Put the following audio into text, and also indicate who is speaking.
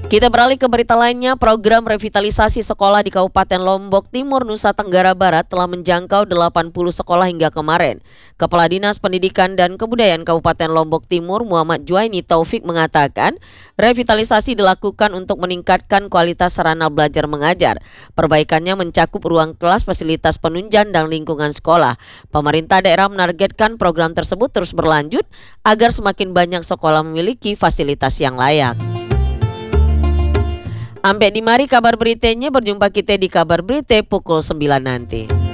Speaker 1: Kita beralih ke berita lainnya, program revitalisasi sekolah di Kabupaten Lombok Timur, Nusa Tenggara Barat telah menjangkau 80 sekolah hingga kemarin. Kepala Dinas Pendidikan dan Kebudayaan Kabupaten Lombok Timur, Muhammad Juaini Taufik mengatakan, revitalisasi dilakukan untuk meningkatkan kualitas sarana belajar mengajar. Perbaikannya mencakup ruang kelas, fasilitas penunjang, dan lingkungan sekolah. Pemerintah daerah menargetkan program tersebut terus berlanjut agar semakin banyak sekolah memiliki fasilitas yang layak. Sampai di mari kabar beritanya, berjumpa kita di kabar berita pukul 9 nanti.